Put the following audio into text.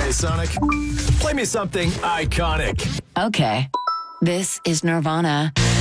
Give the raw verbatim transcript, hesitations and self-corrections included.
Hey, Sonic, play me something iconic. Okay. This is Nirvana.